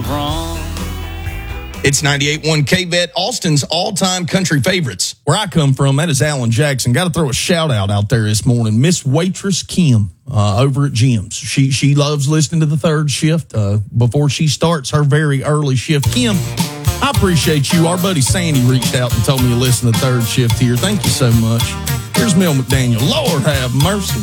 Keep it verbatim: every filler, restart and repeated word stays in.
wrong. It's ninety-eight point one K-V E T, Austin's all-time country favorites. Where I come from, that is Alan Jackson. Got to throw a shout-out out there this morning. Miss Waitress Kim uh, over at Jim's. She she loves listening to the third shift uh, before she starts her very early shift. Kim, I appreciate you. Our buddy Sandy reached out and told me to listen to third shift here. Thank you so much. Here's Mel McDaniel. Lord have mercy.